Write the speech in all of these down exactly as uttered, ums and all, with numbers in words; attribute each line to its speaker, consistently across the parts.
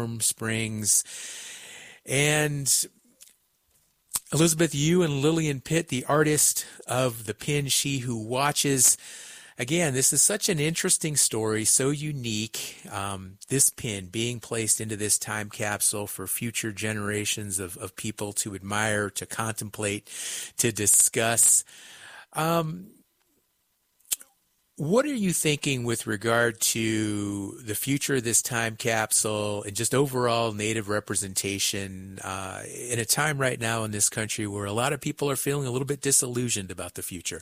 Speaker 1: Warm Springs. And Elizabeth, you and Lillian Pitt, the artist of the pin She Who Watches. Again, this is such an interesting story, so unique. Um, this pin being placed into this time capsule for future generations of, of people to admire, to contemplate, to discuss. Um, what are you thinking with regard to the future of this time capsule and just overall Native representation uh, in a time right now in this country where a lot of people are feeling a little bit disillusioned about the future?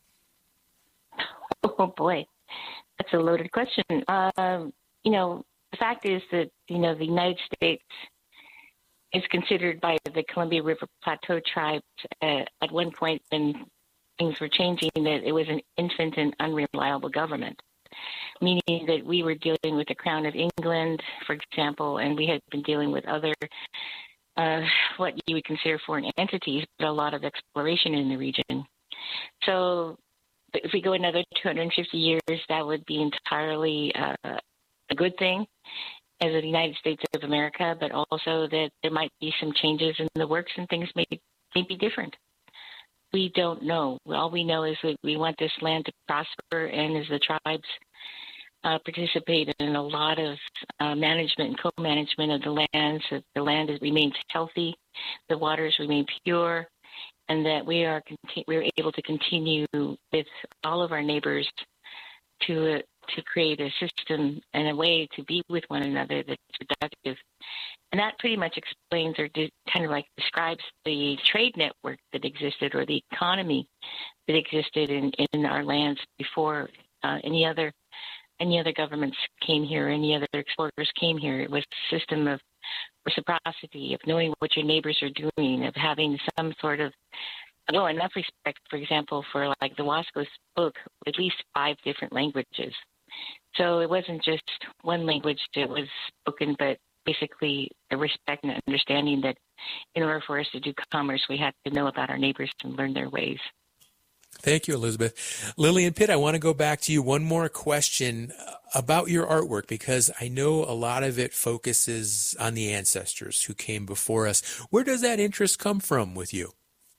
Speaker 2: Oh, boy, that's a loaded question. Um, you know, the fact is that, you know, the United States is considered by the Columbia River Plateau tribes uh, at one point when things were changing that it was an infant and unreliable government, meaning that we were dealing with the Crown of England, for example, and we had been dealing with other uh, what you would consider foreign entities, but a lot of exploration in the region. So if we go another two hundred fifty years, that would be entirely uh, a good thing as the United States of America, but also that there might be some changes in the works and things may, may be different. We don't know. All we know is that we want this land to prosper, and as the tribes uh, participate in a lot of uh, management and co-management of the land, so the land is, remains healthy, the waters remain pure, and that we are we're able to continue with all of our neighbors to uh, to create a system and a way to be with one another that's productive. And that pretty much explains or de- kind of like describes the trade network that existed or the economy that existed in, in our lands before uh, any other any other governments came here, any other explorers came here. It was a system of reciprocity, of knowing what your neighbors are doing, of having some sort of, oh, enough respect, for example, for like the Wasco spoke at least five different languages. So it wasn't just one language that was spoken, but basically a respect and understanding that in order for us to do commerce, we had to know about our neighbors and learn their ways.
Speaker 1: Thank you, Elizabeth. Lillian Pitt, I want to go back to you. One more question about your artwork, because I know a lot of it focuses on the ancestors who came before us. Where does that interest come from with you?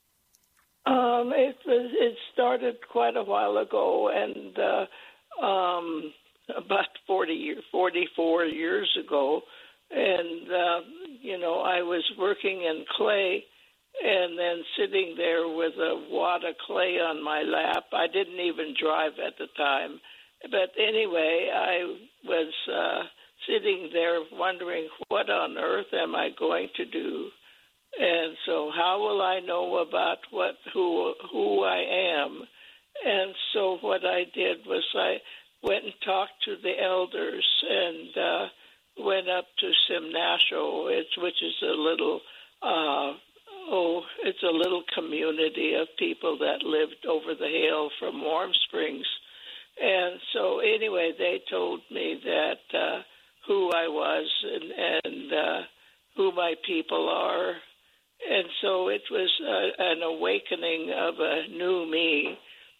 Speaker 3: Um, it, it started quite a while ago, and uh, um, about forty, forty-four years ago. And, uh, you know, I was working in clay and then sitting there with a wad of clay on my lap. I didn't even drive at the time. But anyway, I was uh, sitting there wondering, what on earth am I going to do? And so how will I know about what who who I am? And so what I did was I went and talked to the elders and uh, went up to Simnasho, it's, which is a little, uh, oh, it's a little community of people that lived over the hill from Warm Springs. And so anyway, they told me that uh, who I was and, and uh, who my people are. And so it was uh, an awakening of a new me.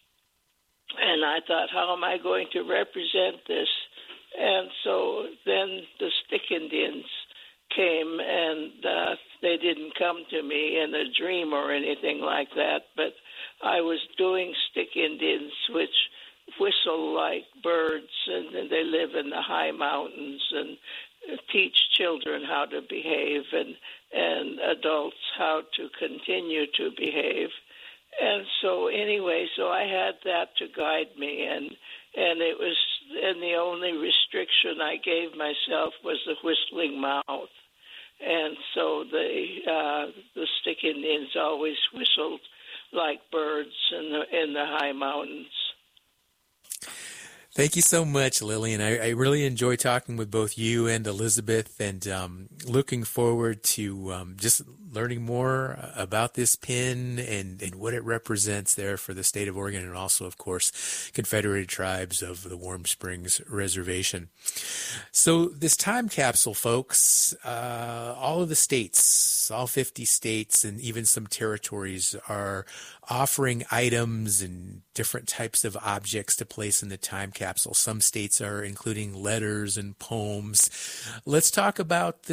Speaker 3: And I thought, how am I going to represent this? And so then the Stick Indians came, and uh, they didn't come to me in a dream or anything like that, but I was doing Stick Indians, which whistle like birds, and they live in the high mountains and teach children how to behave and, and adults how to continue to behave. And so anyway, so I had that to guide me, and and it was, and the only restriction I gave myself was the whistling mouth. And so the uh, the Stick Indians always whistled like birds in the in the high mountains.
Speaker 1: Thank you so much, Lillian. I, I really enjoy talking with both you and Elizabeth, and um, looking forward to um, just learning more about this pin and, and what it represents there for the state of Oregon, and also, of course, Confederated Tribes of the Warm Springs Reservation. So this time capsule, folks, uh, all of the states, all fifty states, and even some territories are offering items and different types of objects to place in the time capsule. Some states are including letters and poems. Let's talk about the